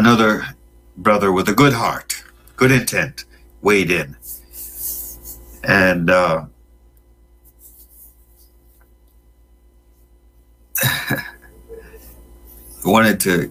another brother with a good heart, good intent, weighed in. And wanted to,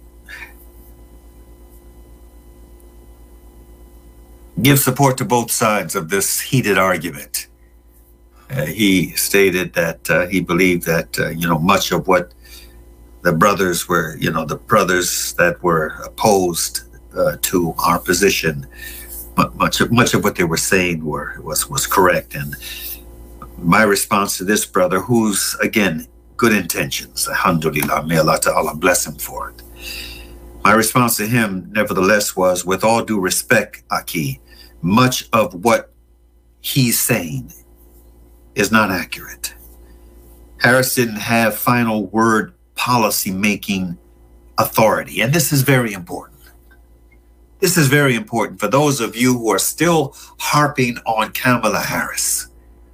give support to both sides of this heated argument. He stated that he believed that, much of what the brothers were, the brothers that were opposed to our position, much of what they were saying was correct. And my response to this brother, who's, again, good intentions, alhamdulillah, may Allah Ta'ala bless him for it. My response to him, nevertheless, was, with all due respect, Aki, much of what he's saying is not accurate. Harris didn't have final word policy-making authority, and this is very important. This is very important for those of you who are still harping on Kamala Harris.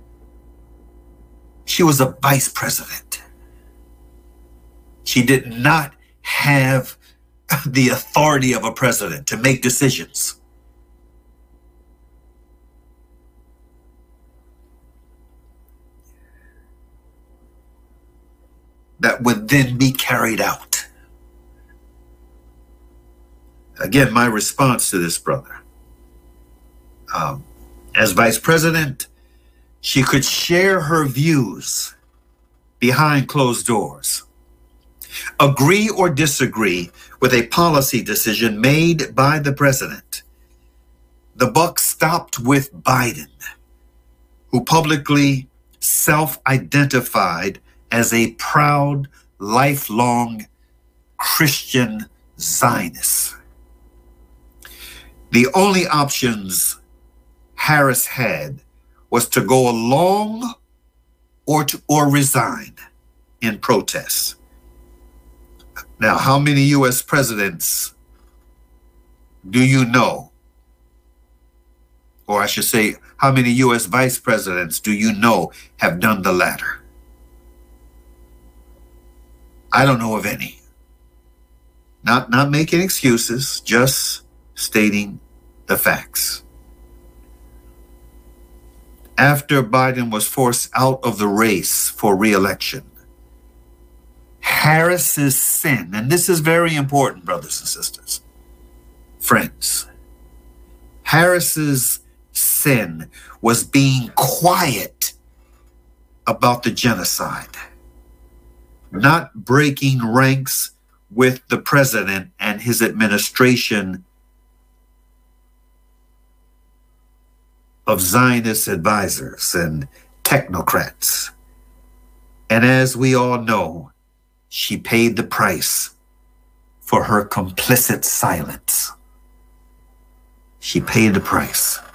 She was a vice president. She did not have the authority of a president to make decisions. That would then be carried out. Again, my response to this brother, as vice president, she could share her views behind closed doors, agree or disagree with a policy decision made by the president. The buck stopped with Biden, who publicly self-identified as a proud, lifelong Christian Zionist. The only options Harris had was to go along or resign in protest. Now, how many U.S. presidents do you know? Or I should say, how many U.S. vice presidents do you know have done the latter? I don't know of any. Not making excuses, just stating the facts. After Biden was forced out of the race for re-election, Harris's sin, and this is very important, brothers and sisters, friends, Harris's sin was being quiet about the genocide, not breaking ranks with the president and his administration of Zionist advisors and technocrats. And as we all know, she paid the price for her complicit silence. She paid the price.